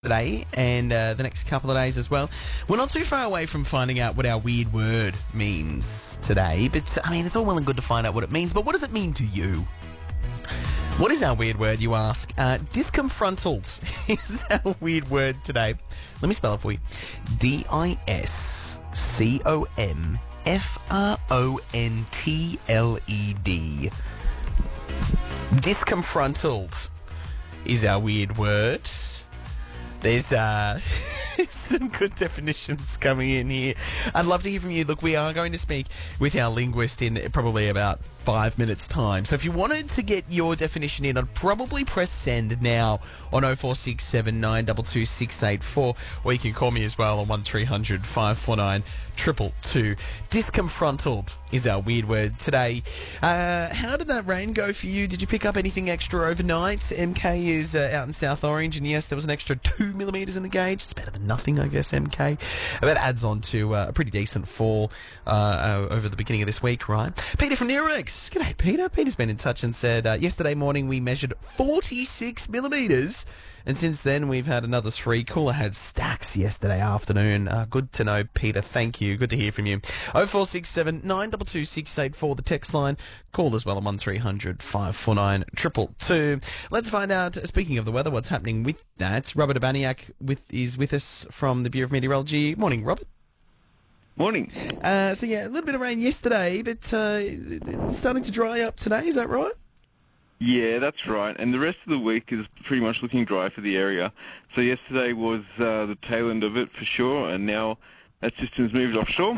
today and the next couple of days as well. We're not too far away from finding out what our weird word means today, but I mean, it's all well and good to find out what it means, but what does it mean to you? What is our weird word, you ask? Disconfrontled is our weird word today. Let me spell it for you. Discomfrontled. Disconfrontled is our weird word. There's some good definitions coming in here. I'd love to hear from you. Look, we are going to speak with our linguist in probably about 5 minutes' time. So if you wanted to get your definition in, I'd probably press send now on 0467 922 684, or you can call me as well on 1300 549 222. Disconfrontled is our weird word today. How did that rain go for you? Did you pick up anything extra overnight? MK is out in South Orange, and yes, there was an extra 2 millimetres in the gauge. It's better than nothing, I guess, MK. That adds on to a pretty decent fall over the beginning of this week, right? Peter from Nerex. G'day, Peter. Peter's been in touch and said, yesterday morning we measured 46 millimetres. And since then, we've had another 3. Cooler had stacks yesterday afternoon. Good to know, Peter. Thank you. Good to hear from you. 0467 922 684, the text line. Call as well on 1300 549 222. Let's find out, speaking of the weather, what's happening with that. Robert Abaniak is with us from the Bureau of Meteorology. Morning, Robert. Morning. So, yeah, a little bit of rain yesterday, but it's starting to dry up today. Is that right? Yeah, that's right. And the rest of the week is pretty much looking dry for the area. So yesterday was the tail end of it for sure, and now that system's moved offshore.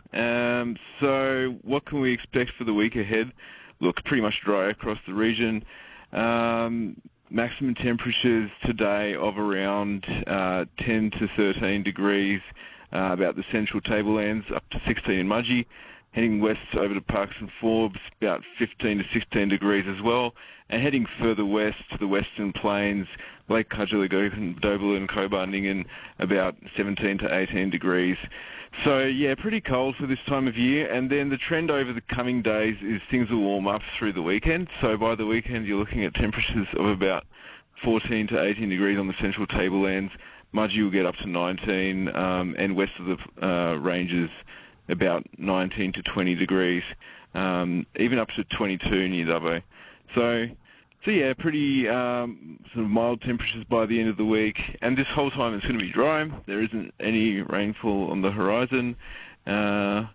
So what can we expect for the week ahead? Look, pretty much dry across the region. Maximum temperatures today of around 10 to 13 degrees, about the central tablelands, up to 16 in Mudgee. Heading west over to Parkes and Forbes, about 15 to 16 degrees as well. And heading further west to the Western Plains, Lake Cudgely, Doble and Cobarningen, about 17 to 18 degrees. So, yeah, pretty cold for this time of year. And then the trend over the coming days is things will warm up through the weekend. So by the weekend, you're looking at temperatures of about 14 to 18 degrees on the central tablelands. Mudgee will get up to 19, and west of the ranges, about 19 to 20 degrees, even up to 22 near Dubbo. So yeah, pretty sort of mild temperatures by the end of the week. And this whole time it's going to be dry. There isn't any rainfall on the horizon.